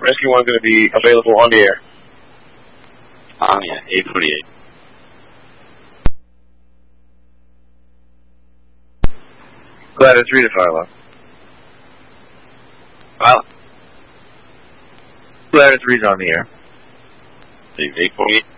Rescue 1 going to be available on the air. On the air, 848. Ladder 3 to Philo. Philo. Ladder 3's on the air. 848.